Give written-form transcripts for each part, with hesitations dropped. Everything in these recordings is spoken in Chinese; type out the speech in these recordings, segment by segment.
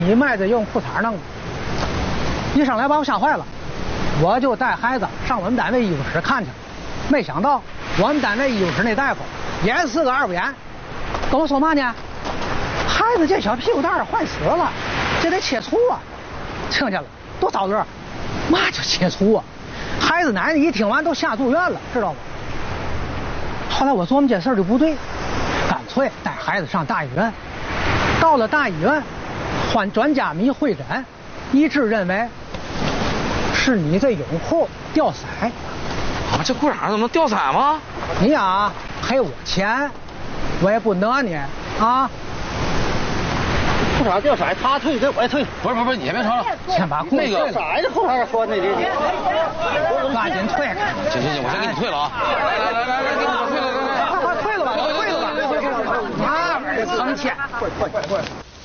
你卖这用裤衩弄的，一上来把我吓坏了，我就带孩子上我们单位医务室看去了，没想到我们单位医务室那大夫也是个二不眼，跟我说嘛呢？孩子这小屁股蛋坏死了，这得切除啊！听见了，多遭乐，嘛就切除啊！孩子奶奶一听完都吓住院了，知道吗？后来我琢磨这事儿就不对，干脆带孩子上大医院。到了大医院，换专家们一会诊，一致认为是你这泳裤掉色。 啊，这裤衩怎么能掉色吗？ 你呀，赔我钱，我也不讹你啊。 裤衩掉色，他退给我也退。 不是，你先别说了， 先把裤那个色的裤衩说那里， 赶紧退开。 行，我先给你退了啊！来，给我退了， 快退了吧，啊，别生气，快！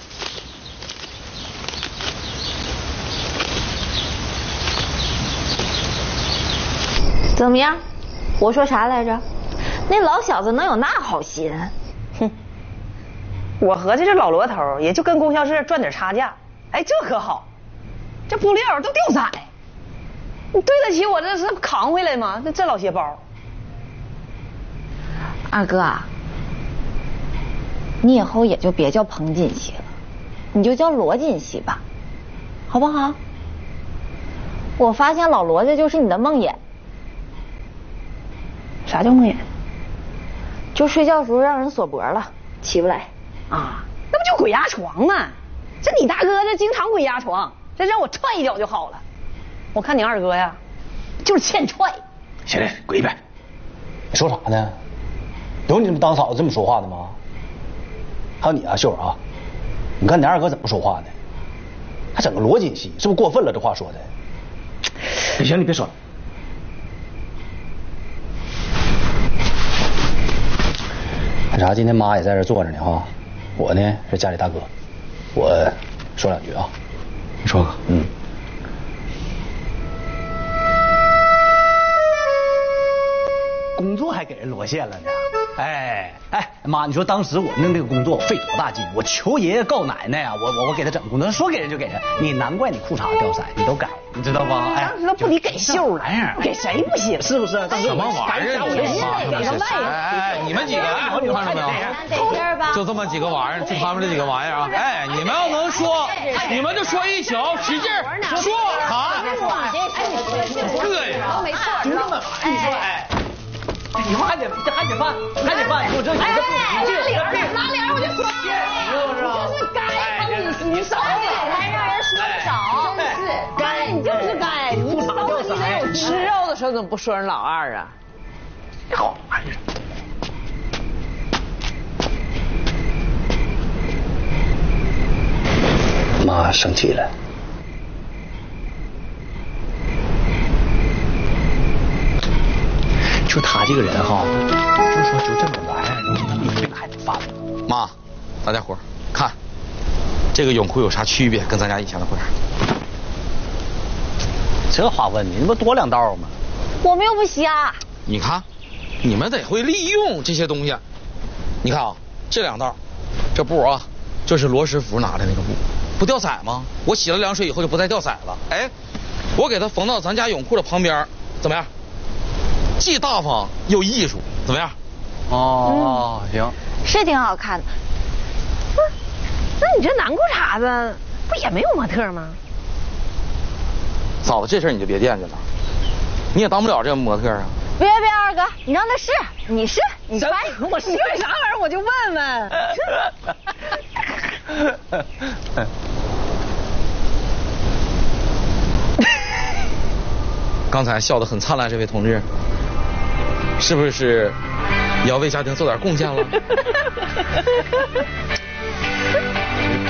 怎么样？我说啥来着？那老小子能有那好心？ 哼！我合计这老罗头也就跟供销社赚点差价，哎，这可好，这布料都掉色，你对得起我这是扛回来吗？这老些包。 二哥，你以后也就别叫彭锦熙了，你就叫罗锦熙吧，好不好？我发现老罗这就是你的梦魇。 啥叫梦魇？ 就睡觉时候让人锁脖了，起不来。 啊，那不就鬼压床吗？这你大哥这经常鬼压床，这让我踹一脚就好了。我看你二哥呀，就是欠踹。 行了，滚一边！你说啥呢？有你这么当嫂子这么说话的吗？还有你啊，秀儿啊，你看你二哥怎么说话呢？还整个罗锦熙，是不是过分了？这话说的。行，你别说了。那啥，今天妈也在这坐着呢哈，我呢是家里大哥，我说两句啊。你说吧。工作还给人裸献了呢。哎，妈，你说当时我弄这个工作费多大劲，我求爷爷告奶奶啊，我给他整工作，说给人就给人，你难怪你裤衩掉色，你都改，你知道吧？哎， 当时都不得给秀了，给谁不行？ 是不是？ 什么玩意儿？哎，你们几个，你看着没有？就这么几个玩意儿，就他们这几个玩意儿啊！哎，你们要能说，你们就说一宿，使劲说啊！对呀， 没错，就这么你说哎。以后还得办，你说这你这拿脸我就说，就是该，你少给还让人说少，真是该，你就是该，你得有吃肉的时候怎么不说人老二啊？ 好玩意儿。妈生气了。就他这个人哈，就说就这种玩意儿，你这个还得发。 妈，大家伙儿看，这个泳裤有啥区别？跟咱家以前的裤衩？ 这话问你，那不多两道吗？ 我们又不瞎。 你看，你们得会利用这些东西。你看啊，这两道，这布啊，这是罗师傅拿的那个布，不掉色吗？我洗了凉水以后就不再掉色了。哎，我给它缝到咱家泳裤的旁边，怎么样？既大方又艺术，怎么样？ 哦，行， 是挺好看的。 不是，那你这男裤衩子不也没有模特吗？ 嫂子，这事儿你就别惦记了，你也当不了这模特啊。 别，二哥，你让他试，你试，你穿， 我试啥玩意儿我就问问。 刚才笑得很灿烂，这位同志，是不是也要为家庭做点贡献了？